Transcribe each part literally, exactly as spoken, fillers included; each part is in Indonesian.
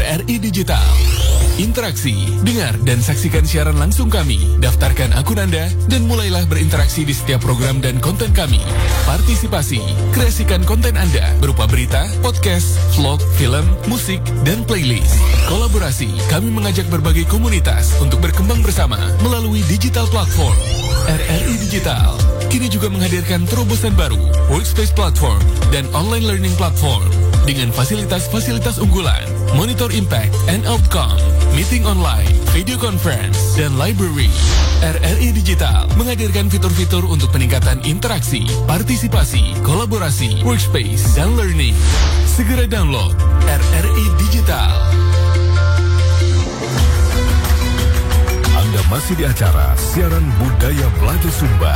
R I Digital. Interaksi, dengar dan saksikan siaran langsung kami. Daftarkan akun Anda dan mulailah berinteraksi di setiap program dan konten kami. Partisipasi, kreasikan konten Anda berupa berita, podcast, vlog, film, musik, dan playlist. Kolaborasi, kami mengajak berbagai komunitas untuk berkembang bersama melalui digital platform. R R I Digital kini juga menghadirkan terobosan baru, workspace platform, dan online learning platform dengan fasilitas-fasilitas unggulan, monitor impact and outcome, meeting online, video conference, dan library. R R I Digital menghadirkan fitur-fitur untuk peningkatan interaksi, partisipasi, kolaborasi, workspace, dan learning. Segera download R R I Digital. Anda masih di acara Siaran Budaya Belajar Sumba.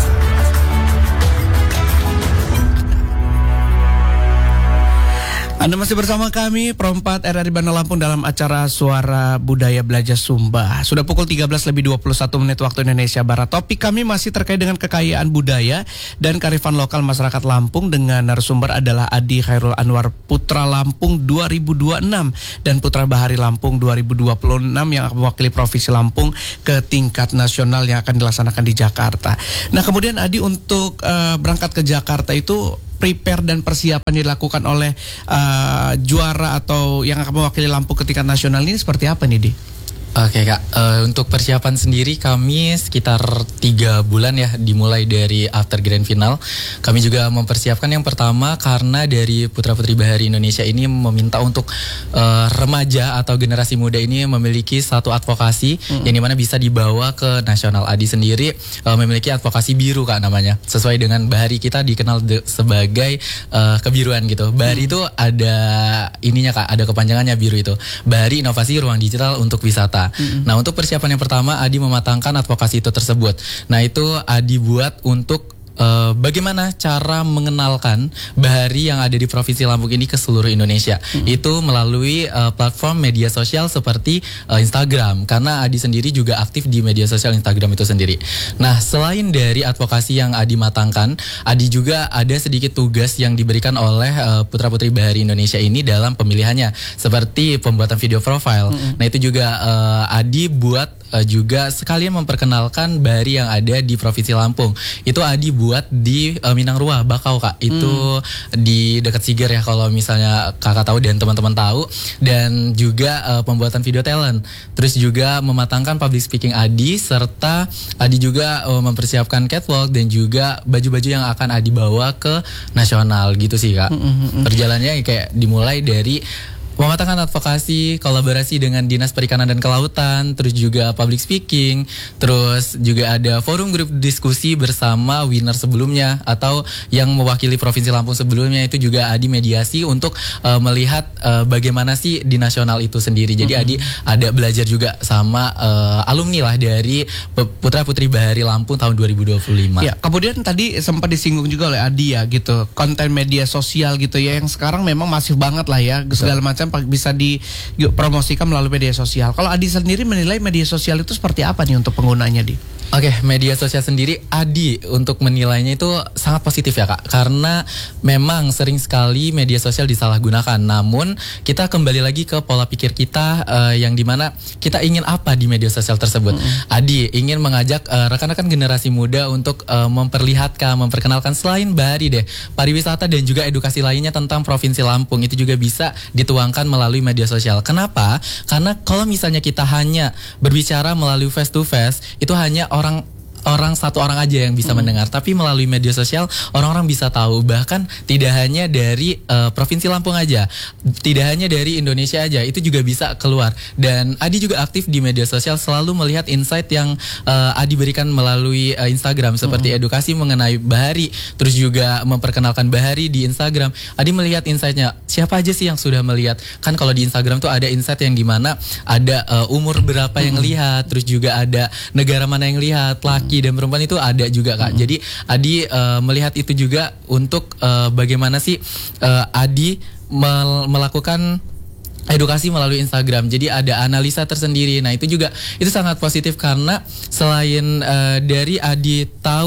Anda masih bersama kami, Pro empat R R I Bandar Lampung dalam acara Suara Budaya Belajar Sumba. Sudah pukul tiga belas lebih dua puluh satu menit waktu Indonesia Barat. Topik kami masih terkait dengan kekayaan budaya dan kearifan lokal masyarakat Lampung dengan narasumber adalah Adi Khairul Anwar, Putra Lampung dua ribu dua puluh enam dan Putra Bahari Lampung dua ribu dua puluh enam yang akan mewakili Provinsi Lampung ke tingkat nasional yang akan dilaksanakan di Jakarta. Nah, kemudian Adi untuk uh, berangkat ke Jakarta itu prepare dan persiapan dilakukan oleh uh, juara atau yang akan mewakili Lampung ke tingkat nasional ini seperti apa nih, Di? Oke Kak, uh, untuk persiapan sendiri kami sekitar tiga bulan ya, dimulai dari after grand final. Kami juga mempersiapkan yang pertama karena dari Putra Putri Bahari Indonesia ini meminta untuk uh, remaja atau generasi muda ini memiliki satu advokasi hmm. yang dimana bisa dibawa ke nasional. Adi sendiri uh, memiliki advokasi biru Kak namanya, sesuai dengan Bahari kita dikenal de- sebagai uh, kebiruan gitu. Bahari itu hmm. ada ininya Kak, ada kepanjangannya biru itu. Bahari Inovasi Ruang Digital untuk Wisata. Mm-hmm. Nah, untuk persiapan yang pertama Adi mematangkan advokasi itu tersebut. Nah, itu Adi buat untuk Uh, bagaimana cara mengenalkan Bahari yang ada di Provinsi Lampung ini ke seluruh Indonesia. Hmm. Itu melalui uh, platform media sosial seperti uh, Instagram, karena Adi sendiri juga aktif di media sosial Instagram itu sendiri. Nah, selain dari advokasi yang Adi matangkan, Adi juga ada sedikit tugas yang diberikan oleh uh, putra-putri Bahari Indonesia ini dalam pemilihannya, seperti pembuatan video profile. Hmm. Nah, itu juga uh, Adi buat uh, juga sekalian memperkenalkan Bahari yang ada di Provinsi Lampung. Itu Adi buat buat di uh, Minangruah, Bakau Kak. Itu hmm. di dekat Siger ya kalau misalnya Kakak tahu dan teman-teman tahu. Dan juga uh, pembuatan video talent. Terus juga mematangkan public speaking Adi, serta Adi juga uh, mempersiapkan catwalk dan juga baju-baju yang akan Adi bawa ke nasional gitu sih Kak. Hmm, hmm, hmm. Perjalanannya kayak dimulai dari mematangkan advokasi, kolaborasi dengan Dinas Perikanan dan Kelautan, terus juga public speaking, terus juga ada forum grup diskusi bersama winner sebelumnya atau yang mewakili Provinsi Lampung sebelumnya. Itu juga Adi mediasi untuk uh, melihat uh, bagaimana sih di nasional itu sendiri. Jadi mm-hmm. Adi ada belajar juga sama uh, alumni lah dari Putra Putri Bahari Lampung tahun dua ribu dua puluh lima. Ya, kemudian tadi sempat disinggung juga oleh Adi ya gitu, konten media sosial gitu ya yang sekarang memang masif banget lah ya, segala macam bisa dipromosikan melalui media sosial. Kalau Adi sendiri menilai media sosial itu seperti apa nih untuk penggunanya, Di? Oke, media sosial sendiri Adi untuk menilainya itu sangat positif ya Kak, karena memang sering sekali media sosial disalahgunakan. Namun kita kembali lagi ke pola pikir kita uh, yang dimana kita ingin apa di media sosial tersebut. Mm-hmm. Adi ingin mengajak uh, rekan-rekan generasi muda untuk uh, memperlihatkan, memperkenalkan selain Bahari deh, pariwisata dan juga edukasi lainnya tentang Provinsi Lampung itu juga bisa dituangkan melalui media sosial. Kenapa? Karena kalau misalnya kita hanya berbicara melalui face to face, itu hanya orang orang satu orang aja yang bisa hmm. mendengar, tapi melalui media sosial orang-orang bisa tahu, bahkan tidak hanya dari uh, Provinsi Lampung aja, tidak hanya dari Indonesia aja, itu juga bisa keluar. Dan Adi juga aktif di media sosial, selalu melihat insight yang uh, Adi berikan melalui uh, Instagram seperti hmm. edukasi mengenai Bahari, terus juga memperkenalkan Bahari di Instagram. Adi melihat insightnya, siapa aja sih yang sudah melihat? Kan kalau di Instagram tuh ada insight yang dimana ada uh, umur berapa yang lihat, terus juga ada negara mana yang lihat, laki dan perempuan itu ada juga Kak. Mm-hmm. Jadi Adi uh, melihat itu juga untuk uh, bagaimana sih uh, Adi mel- melakukan edukasi melalui Instagram. Jadi ada analisa tersendiri. Nah, itu juga itu sangat positif karena selain uh, dari Adi tahu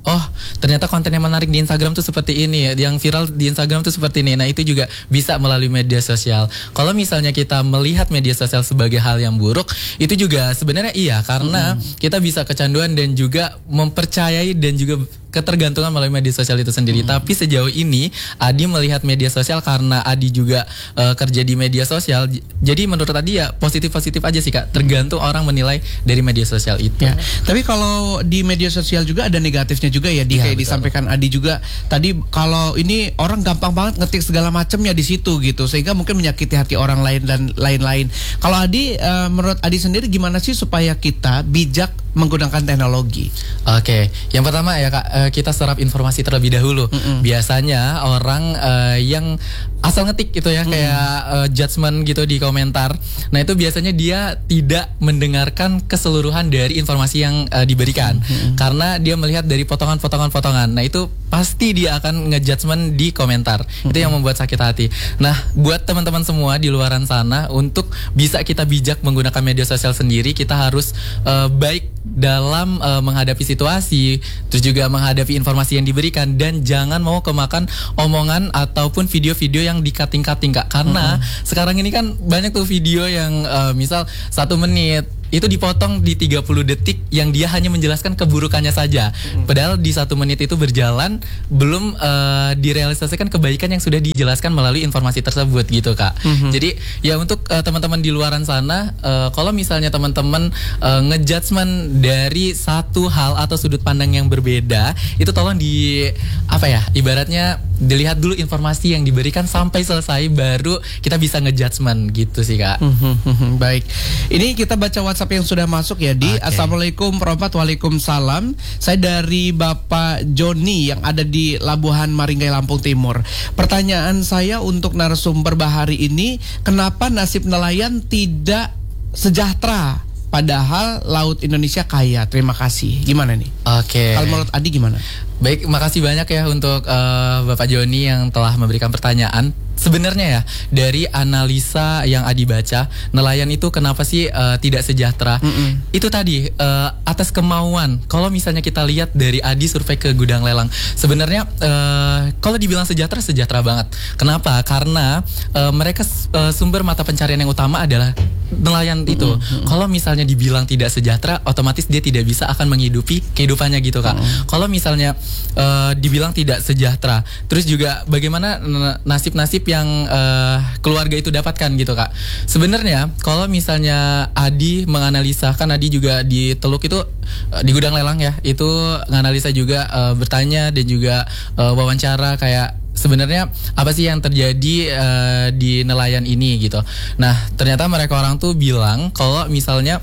oh ternyata konten yang menarik di Instagram tuh seperti ini, yang viral di Instagram tuh seperti ini. Nah itu juga bisa melalui media sosial. Kalau misalnya kita melihat media sosial sebagai hal yang buruk, itu juga sebenarnya iya, karena hmm. kita bisa kecanduan dan juga mempercayai dan juga ketergantungan melalui media sosial itu sendiri. Hmm. Tapi sejauh ini Adi melihat media sosial karena Adi juga uh, kerja di media sosial. Jadi menurut Adi ya positif-positif aja sih Kak. Tergantung orang menilai dari media sosial itu. Ya. Tapi kalau di media sosial juga ada negatifnya juga ya. Di ya, kayak betul. Disampaikan Adi juga tadi, kalau ini orang gampang banget ngetik segala macamnya di situ gitu, sehingga mungkin menyakiti hati orang lain dan lain-lain. Kalau Adi, uh, menurut Adi sendiri gimana sih supaya kita bijak menggunakan teknologi? Oke, yang pertama ya Kak, uh, kita serap informasi terlebih dahulu. Mm-mm. Biasanya orang uh, yang asal ngetik gitu ya, mm. kayak uh, judgement gitu di komentar. Nah itu biasanya dia tidak mendengarkan keseluruhan dari informasi yang uh, diberikan, mm-hmm. karena dia melihat dari potongan-potongan-potongan. Nah itu pasti dia akan ngejudgement di komentar. Mm-hmm. Itu yang membuat sakit hati. Nah buat teman-teman semua di luaran sana, untuk bisa kita bijak menggunakan media sosial sendiri, kita harus uh, baik dalam uh, menghadapi situasi, terus juga menghadapi informasi yang diberikan, dan jangan mau kemakan omongan ataupun video-video yang dikating-kating Kak, karena mm-hmm. sekarang ini kan banyak tuh video yang uh, misal satu menit itu dipotong di tiga puluh detik yang dia hanya menjelaskan keburukannya saja. Hmm. Padahal di satu menit itu berjalan belum uh, direalisasikan kebaikan yang sudah dijelaskan melalui informasi tersebut gitu Kak. Hmm. Jadi ya untuk uh, teman-teman di luaran sana, uh, kalau misalnya teman-teman uh, ngejudgement dari satu hal atau sudut pandang yang berbeda, itu tolong di apa ya, ibaratnya dilihat dulu informasi yang diberikan sampai selesai, baru kita bisa ngejudgement gitu sih Kak. Hmm. Baik, ini kita baca WhatsApp yang sudah masuk ya di okay. Assalamualaikum warahmatullahi wabarakatuh. Waalaikumsalam. Saya dari Bapak Joni yang ada di Labuhan Maringgai, Lampung Timur. Pertanyaan saya untuk narasumber bahari ini, kenapa nasib nelayan tidak sejahtera padahal laut Indonesia kaya? Terima kasih. Gimana nih? Oke. Okay. Kalau menurut Adi gimana? Baik, makasih banyak ya untuk uh, Bapak Joni yang telah memberikan pertanyaan. Sebenarnya ya, dari analisa yang Adi baca, nelayan itu kenapa sih uh, tidak sejahtera? Mm-mm. Itu tadi uh, atas kemauan. Kalau misalnya kita lihat dari Adi survei ke gudang lelang, sebenarnya uh, kalau dibilang sejahtera, sejahtera banget. Kenapa? Karena uh, mereka uh, sumber mata pencarian yang utama adalah nelayan itu. Mm-hmm. Kalau misalnya dibilang tidak sejahtera, otomatis dia tidak bisa akan menghidupi kehidupannya gitu Kak. Mm-hmm. Kalau misalnya uh, dibilang tidak sejahtera, terus juga bagaimana nasib-nasib yang uh, keluarga itu dapatkan gitu Kak. Sebenarnya kalau misalnya Adi menganalisa, kan Adi juga di Teluk itu uh, di gudang lelang ya, itu menganalisa juga, uh, bertanya dan juga uh, wawancara kayak sebenarnya apa sih yang terjadi uh, di nelayan ini gitu. Nah ternyata mereka orang tuh bilang kalau misalnya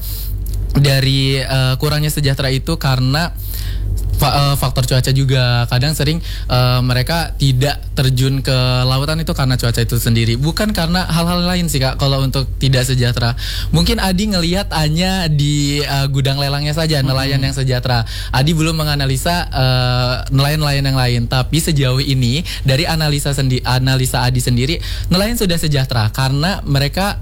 dari uh, kurangnya sejahtera itu karena faktor cuaca juga. Kadang sering uh, mereka tidak terjun ke lautan itu karena cuaca itu sendiri, bukan karena hal-hal lain sih Kak. Kalau untuk tidak sejahtera, mungkin Adi ngelihat hanya di uh, gudang lelangnya saja, hmm. nelayan yang sejahtera. Adi belum menganalisa uh, nelayan-nelayan yang lain. Tapi sejauh ini dari analisa sendi analisa Adi sendiri, nelayan sudah sejahtera karena mereka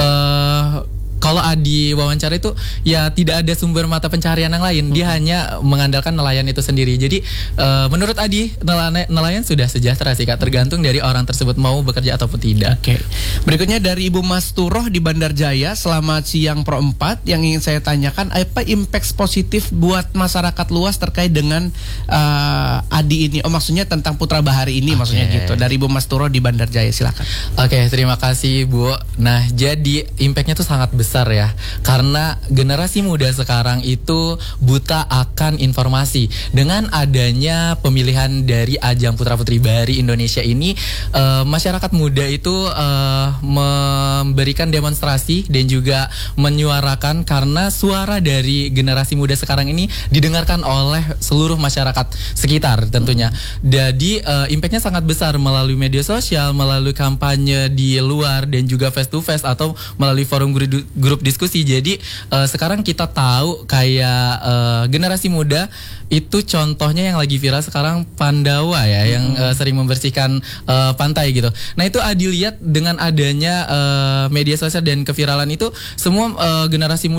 uh, kalau Adi wawancara itu ya tidak ada sumber mata pencarian yang lain, dia hmm. hanya mengandalkan nelayan itu sendiri. Jadi uh, menurut Adi nelayan, nelayan sudah sejahtera sih Kak, tergantung dari orang tersebut mau bekerja ataupun tidak. Oke. Okay. Berikutnya dari Ibu Mas Turoh di Bandar Jaya. Selamat siang Pro empat. Yang ingin saya tanyakan, apa impact positif buat masyarakat luas terkait dengan uh, Adi ini? Oh maksudnya tentang Putra Bahari ini, okay. maksudnya gitu. Dari Ibu Mas Turoh di Bandar Jaya, silakan. Oke, okay, terima kasih Bu. Nah jadi impactnya tuh sangat besar besar ya, karena generasi muda sekarang itu buta akan informasi. Dengan adanya pemilihan dari ajang Putra Putri Bahari Indonesia ini, uh, masyarakat muda itu uh, memberikan demonstrasi dan juga menyuarakan, karena suara dari generasi muda sekarang ini didengarkan oleh seluruh masyarakat sekitar tentunya. Jadi uh, impactnya sangat besar melalui media sosial, melalui kampanye di luar, dan juga face to face atau melalui forum grup diskusi. Jadi uh, sekarang kita tahu kayak uh, generasi muda itu contohnya yang lagi viral sekarang Pandawa ya, hmm. yang uh, sering membersihkan uh, pantai gitu. Nah itu Adi lihat dengan adanya uh, media sosial dan keviralan itu, semua uh, generasi muda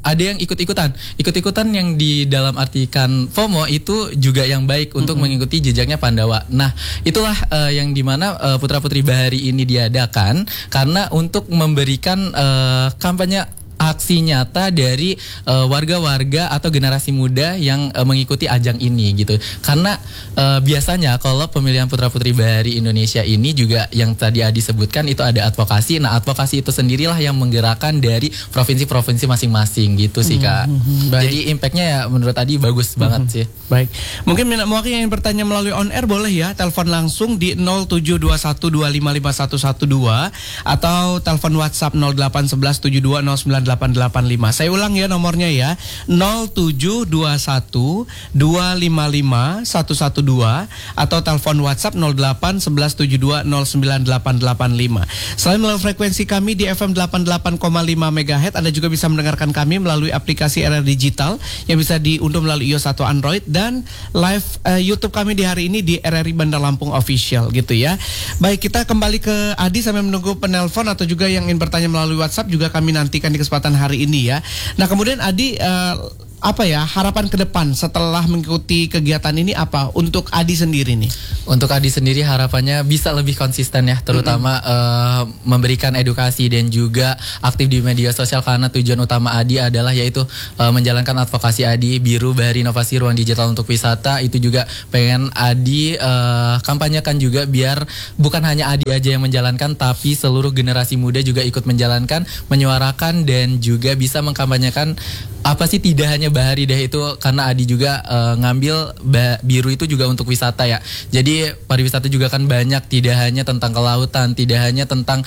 ada yang ikut-ikutan. Ikut-ikutan yang di dalam artikan FOMO itu juga yang baik untuk mm-hmm. mengikuti jejaknya Pandawa. Nah, itulah uh, yang dimana uh, Putra-Putri Bahari ini diadakan karena untuk memberikan uh, kampanye aksi nyata dari uh, warga-warga atau generasi muda yang uh, mengikuti ajang ini gitu. Karena uh, biasanya kalau pemilihan Putra-Putri Bahari Indonesia ini juga yang tadi Adi sebutkan itu ada advokasi. Nah, advokasi itu sendirilah yang menggerakkan dari provinsi-provinsi masing-masing gitu sih Kak. Mm-hmm. Jadi impactnya ya menurut Adi bagus mm-hmm. banget sih. Baik. Mungkin minat mewakili yang bertanya melalui on air boleh ya, telepon langsung di nol tujuh dua satu dua lima lima satu satu dua atau telepon WhatsApp nol delapan satu satu tujuh dua nol sembilan delapan delapan lima. Saya ulang ya nomornya ya, nol tujuh dua satu dua lima lima satu satu dua atau telepon WhatsApp nol delapan satu satu tujuh dua nol sembilan delapan delapan lima. Selain melalui frekuensi kami di F M delapan puluh delapan koma lima megahertz, Anda juga bisa mendengarkan kami melalui aplikasi R R Digital yang bisa diunduh melalui iOS atau Android, dan live uh, YouTube kami di hari ini di R R I Bandar Lampung Official gitu ya. Baik, kita kembali ke Adi sambil menunggu penelpon atau juga yang ingin bertanya melalui WhatsApp juga kami nantikan di kesempatan hari ini ya. Nah, kemudian Adi uh, apa ya harapan ke depan setelah mengikuti kegiatan ini apa untuk Adi sendiri nih? Untuk Adi sendiri harapannya bisa lebih konsisten ya, terutama mm-hmm. uh, memberikan edukasi dan juga aktif di media sosial, karena tujuan utama Adi adalah yaitu uh, menjalankan advokasi Adi Biru Bahari Inovasi Ruang Digital untuk Wisata. Itu juga pengen Adi uh, kampanyekan juga biar bukan hanya Adi aja yang menjalankan, tapi seluruh generasi muda juga ikut menjalankan, menyuarakan dan juga bisa mengkampanyekan apa sih tidak hanya Bahari deh itu, karena Adi juga uh, ngambil ba- biru itu juga untuk wisata ya. Jadi pariwisata juga kan banyak, tidak hanya tentang kelautan, tidak hanya tentang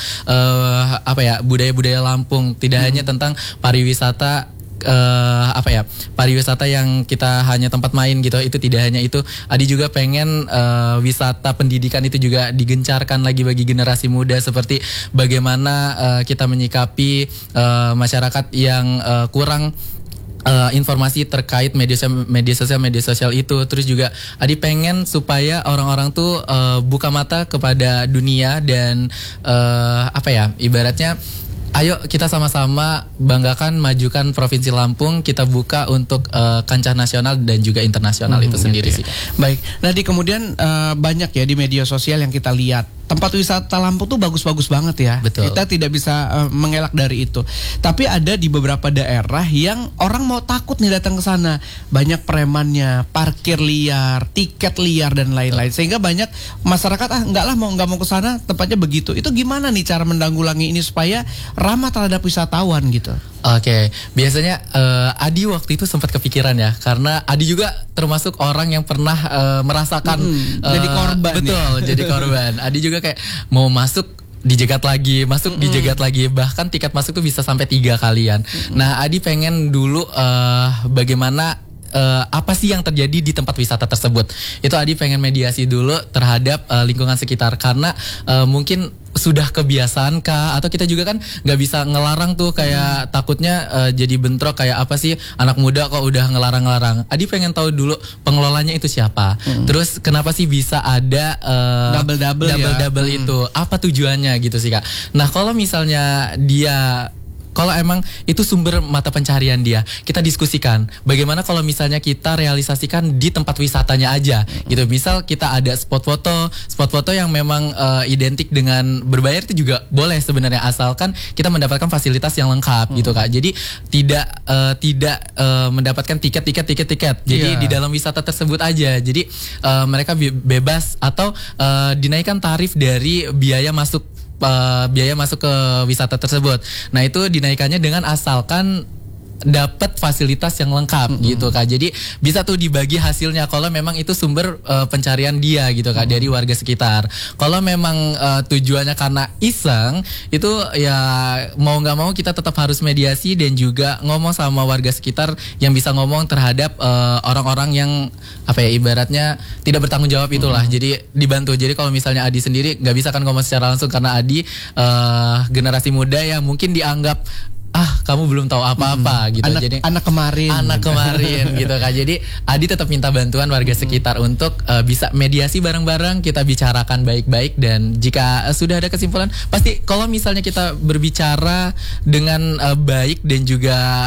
uh, apa ya budaya-budaya Lampung, tidak hmm. hanya tentang pariwisata uh, apa ya pariwisata yang kita hanya tempat main gitu. Itu tidak hanya itu. Adi juga pengen uh, wisata pendidikan itu juga digencarkan lagi bagi generasi muda, seperti bagaimana uh, kita menyikapi uh, masyarakat yang uh, kurang Uh, informasi terkait media media sosial media sosial itu. Terus juga Adi pengen supaya orang-orang tuh uh, buka mata kepada dunia dan uh, apa ya ibaratnya ayo kita sama-sama banggakan majukan Provinsi Lampung, kita buka untuk uh, kancah nasional dan juga internasional hmm, itu sendiri gitu ya. Sih. Baik. Nah, di kemudian uh, banyak ya di media sosial yang kita lihat tempat wisata Lampung tuh bagus-bagus banget ya. Betul. Kita tidak bisa uh, mengelak dari itu. Tapi ada di beberapa daerah yang orang mau takut nih datang ke sana. Banyak premannya, parkir liar, tiket liar dan lain-lain. Sehingga banyak masyarakat ah enggak lah mau enggak mau ke sana, tempatnya begitu. Itu gimana nih cara menanggulangi ini supaya ramah terhadap wisatawan gitu? Oke, okay. Biasanya uh, Adi waktu itu sempat kepikiran ya, karena Adi juga termasuk orang yang pernah uh, merasakan hmm, uh, jadi korban. Betul, ya? Jadi korban. Adi juga kayak mau masuk dijegat lagi, masuk mm-hmm. dijegat lagi, bahkan tiket masuk tuh bisa sampai tiga kalian. Mm-hmm. Nah, Adi pengen dulu uh, bagaimana Uh, apa sih yang terjadi di tempat wisata tersebut. Itu Adi pengen mediasi dulu terhadap uh, lingkungan sekitar, karena uh, mungkin sudah kebiasaan kah, atau kita juga kan nggak bisa ngelarang tuh kayak hmm. takutnya uh, jadi bentrok kayak apa sih anak muda kok udah ngelarang-larang. Adi pengen tahu dulu pengelolanya itu siapa, hmm. terus kenapa sih bisa ada uh, double-double double-double ya? itu hmm. apa tujuannya gitu sih Kak. Nah, kalau misalnya dia kalau emang itu sumber mata pencarian dia, kita diskusikan. Bagaimana kalau misalnya kita realisasikan di tempat wisatanya aja, gitu. Misal kita ada spot foto, spot foto yang memang uh, identik dengan berbayar itu juga boleh sebenarnya, asalkan kita mendapatkan fasilitas yang lengkap, hmm. gitu Kak. Jadi tidak uh, tidak uh, mendapatkan tiket, tiket, tiket, tiket. Jadi yeah. di dalam wisata tersebut aja. Jadi uh, mereka be- bebas atau uh, dinaikkan tarif dari biaya masuk. Uh, biaya masuk ke wisata tersebut. Nah, itu dinaikannya dengan asalkan dapat fasilitas yang lengkap mm-hmm. gitu Kak. Jadi bisa tuh dibagi hasilnya kalau memang itu sumber uh, pencarian dia gitu Kak, mm-hmm. dari warga sekitar. Kalau memang uh, tujuannya karena iseng, itu ya mau nggak mau kita tetap harus mediasi dan juga ngomong sama warga sekitar yang bisa ngomong terhadap uh, orang-orang yang apa ya ibaratnya tidak bertanggung jawab itulah. Mm-hmm. Jadi dibantu. Jadi kalau misalnya Adi sendiri nggak bisa kan ngomong secara langsung, karena Adi uh, generasi muda yang mungkin dianggap ah kamu belum tahu apa-apa hmm. gitu. Anak, jadi anak kemarin anak kemarin gitu Kak. Jadi Adi tetap minta bantuan warga sekitar hmm. untuk uh, bisa mediasi bareng-bareng, kita bicarakan baik-baik, dan jika uh, sudah ada kesimpulan, pasti kalau misalnya kita berbicara dengan uh, baik dan juga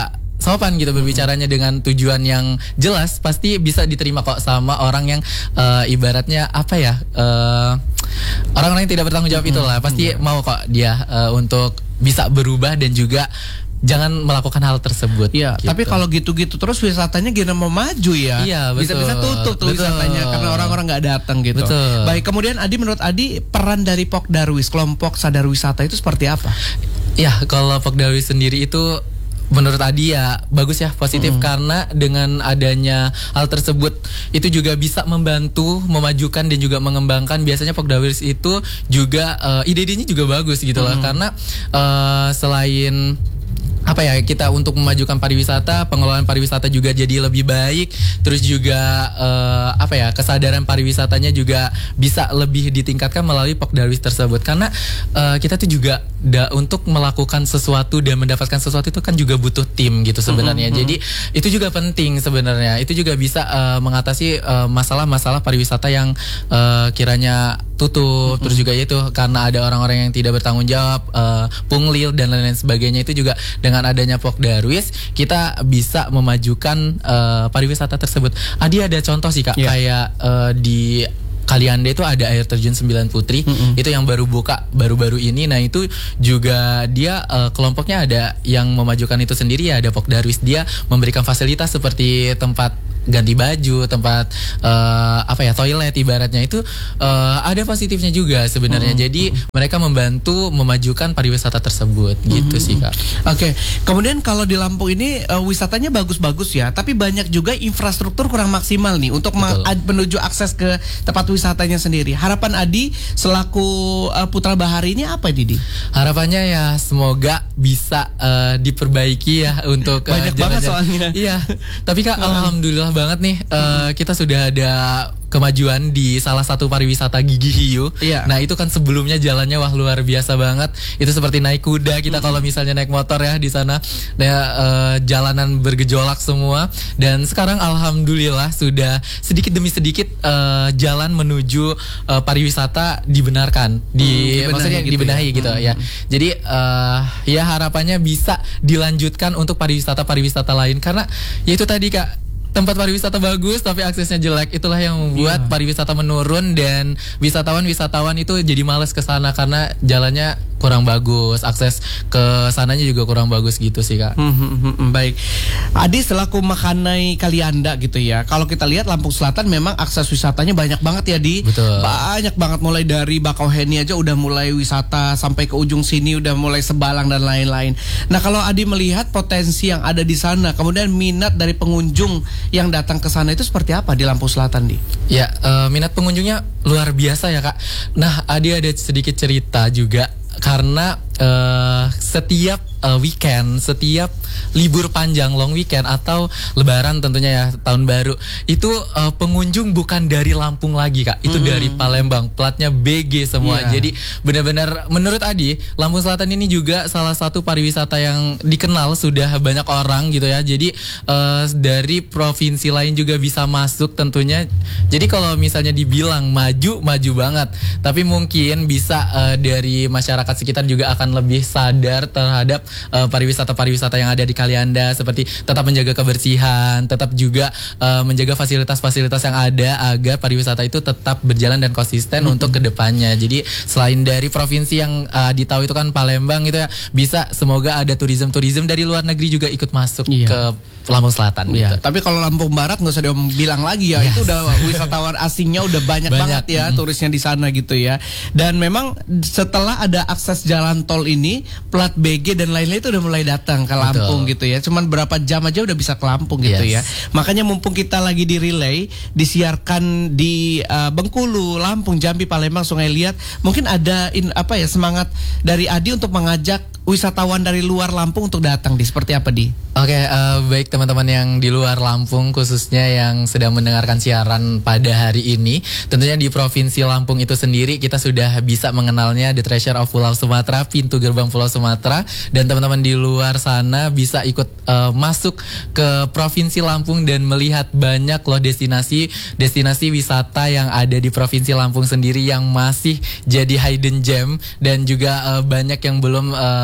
sopan gitu berbicaranya dengan tujuan yang jelas, pasti bisa diterima kok sama orang yang uh, ibaratnya apa ya, uh, orang-orang yang tidak bertanggung jawab mm-hmm. itulah pasti yeah. mau kok dia uh, untuk bisa berubah dan juga jangan melakukan hal tersebut. Iya, gitu. Tapi kalau gitu-gitu terus wisatanya gimana mau maju ya? Iya, betul. Bisa-bisa tutup tuh betul. wisatanya karena orang-orang nggak datang gitu. Betul. Baik, kemudian Adi, menurut Adi peran dari Pok Darwis, kelompok sadar wisata itu seperti apa? Ya, kalau Pok Darwis sendiri itu menurut Adi ya bagus ya, positif, mm. karena dengan adanya hal tersebut itu juga bisa membantu memajukan dan juga mengembangkan. Biasanya Pok Darwis itu juga uh, ide-idenya juga bagus gitu mm. lah, karena uh, selain apa ya, kita untuk memajukan pariwisata, pengelolaan pariwisata juga jadi lebih baik, terus juga uh, apa ya, kesadaran pariwisatanya juga bisa lebih ditingkatkan melalui Pok Darwis tersebut. Karena uh, kita tuh juga da, untuk melakukan sesuatu dan mendapatkan sesuatu itu kan juga butuh tim gitu sebenarnya. Mm-hmm. Jadi itu juga penting sebenarnya. Itu juga bisa uh, mengatasi uh, masalah-masalah pariwisata yang uh, kiranya tutup, mm-hmm. terus juga itu karena ada orang-orang yang tidak bertanggung jawab, uh, punglil dan lain-lain sebagainya. Itu juga dengan adanya Pok Darwis kita bisa memajukan uh, pariwisata tersebut. Adi ada contoh sih Kak, yeah. kayak uh, di Kalianda itu ada air terjun Sembilan Putri, mm-hmm. itu yang baru buka baru-baru ini. Nah itu juga dia uh, kelompoknya ada yang memajukan itu sendiri ya, ada Pok Darwis. Dia memberikan fasilitas seperti tempat ganti baju, tempat uh, apa ya, toilet ibaratnya. Itu uh, ada positifnya juga sebenarnya. Mm-hmm. Jadi mereka membantu memajukan pariwisata tersebut, gitu mm-hmm. sih Kak. Oke, okay. Kemudian kalau di Lampung ini uh, wisatanya bagus-bagus ya, tapi banyak juga infrastruktur kurang maksimal nih untuk ma- menuju akses ke tempat wisatanya sendiri. Harapan Adi selaku uh, Putra Bahari ini apa, Didi? Harapannya ya semoga bisa uh, diperbaiki ya untuk uh, banyak banget soalnya. Iya. Tapi Kak, alhamdulillah banget nih uh, kita sudah ada kemajuan di salah satu pariwisata Gigi Hiu. Iya. Nah itu kan sebelumnya jalannya wah luar biasa banget. Itu seperti naik kuda kita kalau misalnya naik motor ya di sana. Nah, uh, jalanan bergejolak semua. Dan sekarang alhamdulillah sudah sedikit demi sedikit uh, jalan menuju uh, pariwisata dibenarkan, di hmm, maksudnya gitu dibenahi ya. gitu hmm. ya. Jadi uh, ya harapannya bisa dilanjutkan untuk pariwisata-pariwisata lain, karena ya itu tadi Kak, tempat pariwisata bagus tapi aksesnya jelek, itulah yang membuat yeah. pariwisata menurun dan wisatawan-wisatawan itu jadi malas ke sana karena jalannya kurang bagus, akses ke sananya juga kurang bagus gitu sih Kak. Hmm, hmm, hmm, baik. Adi selaku Makanai Kalianda gitu ya. Kalau kita lihat Lampung Selatan memang akses wisatanya banyak banget ya Di. Betul. Banyak banget, mulai dari Bakauheni aja udah mulai wisata sampai ke ujung sini udah mulai Sebalang dan lain-lain. Nah, kalau Adi melihat potensi yang ada di sana, kemudian minat dari pengunjung yang datang ke sana itu seperti apa di Lampung Selatan, Di? Ya, uh, minat pengunjungnya luar biasa ya Kak. Nah, Adi ada sedikit cerita juga karena uh, setiap uh, weekend, setiap libur panjang long weekend atau lebaran tentunya ya, tahun baru, itu uh, pengunjung bukan dari Lampung lagi Kak, itu mm-hmm. dari Palembang, platnya B G semua. Yeah. Jadi benar-benar menurut Adi, Lampung Selatan ini juga salah satu pariwisata yang dikenal sudah banyak orang gitu ya. Jadi uh, dari provinsi lain juga bisa masuk tentunya. Jadi kalau misalnya dibilang maju, maju banget, tapi mungkin bisa uh, dari masyarakat sekitar juga akan lebih sadar terhadap uh, pariwisata-pariwisata yang ada di Kalianda, seperti tetap menjaga kebersihan, tetap juga uh, menjaga fasilitas-fasilitas yang ada agar pariwisata itu tetap berjalan dan konsisten mm-hmm. untuk kedepannya. Jadi selain dari provinsi yang uh, ditahu itu kan Palembang gitu ya, bisa semoga ada turisme-turisme dari luar negeri juga ikut masuk iya. ke Lampung Selatan iya. gitu. Tapi kalau Lampung Barat nggak usah bilang lagi ya, yes. itu udah wisatawan asingnya udah banyak, banyak banget ya mm. turisnya di sana gitu ya. Dan memang setelah ada akses jalan tol ini, plat B G dan lain-lain itu udah mulai datang ke Lampung. Betul. Gitu ya. Cuman berapa jam aja udah bisa ke Lampung gitu yes. ya. Makanya mumpung kita lagi di relay, disiarkan di uh, Bengkulu, Lampung, Jambi, Palembang, Sungai Liat, mungkin ada in, apa ya semangat dari Adi untuk mengajak wisatawan dari luar Lampung untuk datang, Di. Seperti apa, Di? Oke, okay, uh, baik teman-teman yang di luar Lampung, khususnya yang sedang mendengarkan siaran pada hari ini, tentunya di Provinsi Lampung itu sendiri kita sudah bisa mengenalnya The Treasure of Pulau Sumatera, pintu gerbang Pulau Sumatera, dan teman-teman di luar sana bisa ikut uh, masuk ke Provinsi Lampung dan melihat banyak loh destinasi destinasi wisata yang ada di Provinsi Lampung sendiri yang masih jadi hidden gem, dan juga uh, banyak yang belum uh,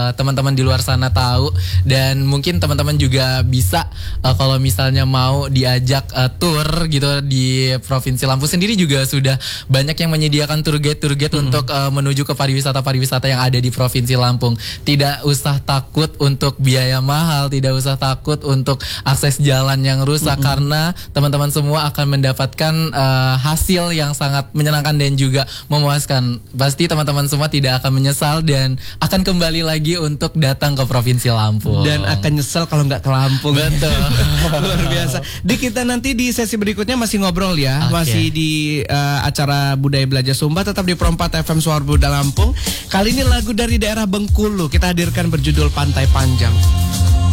uh, teman-teman di luar sana tahu, dan mungkin teman-teman juga bisa uh, kalau misalnya mau diajak uh, tour gitu di Provinsi Lampung sendiri juga sudah banyak yang menyediakan tour guide tour guide mm-hmm. untuk uh, menuju ke pariwisata-pariwisata yang ada di Provinsi Lampung. Tidak usah takut untuk biaya mahal, tidak usah takut untuk akses jalan yang rusak mm-hmm. karena teman-teman semua akan mendapatkan uh, hasil yang sangat menyenangkan dan juga memuaskan. Pasti teman-teman semua tidak akan menyesal dan akan kembali lagi untuk datang ke Provinsi Lampung. Dan akan nyesel kalau nggak ke Lampung. Betul. Luar biasa. Di kita nanti di sesi berikutnya masih ngobrol ya, okay. masih di uh, acara Budaya Belajar Sumba, tetap di Pro empat F M Suara Buda Lampung. Kali ini lagu dari daerah Bengkulu kita hadirkan berjudul Pantai Panjang.